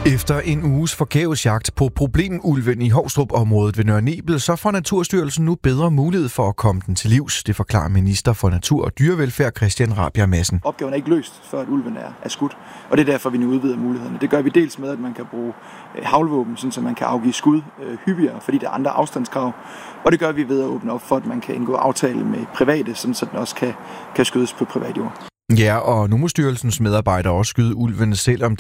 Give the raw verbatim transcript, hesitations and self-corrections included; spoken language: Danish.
Efter en uges forgæves jagt på problemulven i Hovstrup-området ved Nørre Nebel, så får Naturstyrelsen nu bedre mulighed for at komme den til livs. Det forklarer minister for Natur og Dyrevelfærd Christian Rabjerg Madsen. Opgaven er ikke løst, før at ulven er, er skudt, og det er derfor, vi nu udvider mulighederne. Det gør vi dels med, at man kan bruge øh, haglvåben, så man kan afgive skud øh, hyppigere, fordi der er andre afstandskrav. Og det gør vi ved at åbne op for, at man kan indgå aftale med private, sådan så den også kan, kan skydes på privat jord. Ja, og nu må styrelsens medarbejdere også skyde ulven, selvom